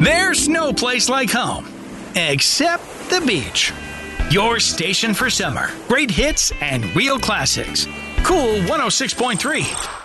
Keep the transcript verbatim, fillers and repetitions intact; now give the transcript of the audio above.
There's no place like home, except the beach. Your station for summer. Great hits and real classics. Cool one oh six point three.